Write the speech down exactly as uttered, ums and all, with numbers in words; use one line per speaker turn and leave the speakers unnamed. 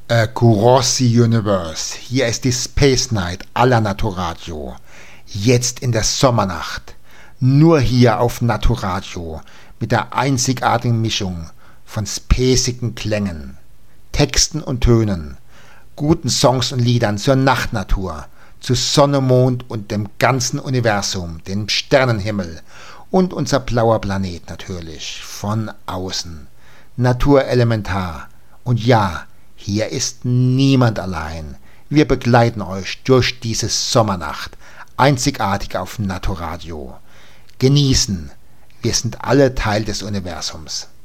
Across the Universe. Hier ist die Space Night aller Naturadio. Jetzt in der Sommernacht. Nur hier auf Naturadio. Mit der einzigartigen Mischung von spacigen Klängen, Texten und Tönen, guten Songs und Liedern zur Nachtnatur, zu Sonne, Mond und dem ganzen Universum, dem Sternenhimmel und unser blauer Planet natürlich, von außen. Naturelementar. Und ja, hier ist niemand allein. Wir begleiten euch durch diese Sommernacht, einzigartig auf Naturadio. Genießen, wir sind alle Teil des Universums.